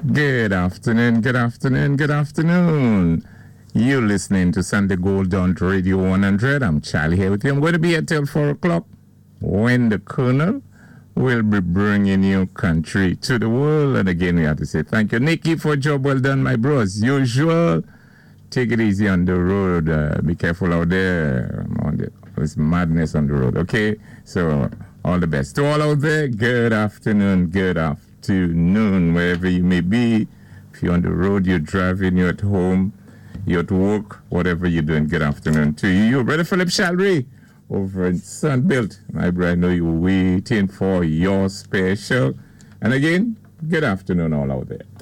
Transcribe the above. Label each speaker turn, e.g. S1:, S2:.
S1: Good afternoon, good afternoon, good afternoon. You're listening to Sunday Gold on Radio 100. I'm Charlie here with you. I'm going to be here till 4 o'clock when the Colonel will be bringing you country to the world. And again, we have to say thank you, Nikki, for a job well done, my bro. As usual, take it easy on the road. Be careful out there. There's madness on the road, okay? So, all the best. To all out there, good afternoon, wherever you may be. If you're on the road, you're driving, you're at home, you're at work, whatever you're doing, good afternoon to you. Brother Philip Shalry over in Sunbuilt. My brother, I know you're waiting for your special. And again, good afternoon all out there.